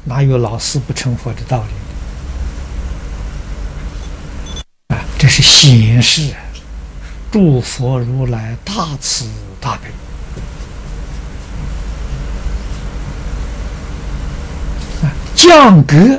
哪有老死不成佛的道理啊？这是显示诸佛如来大慈大悲啊，降格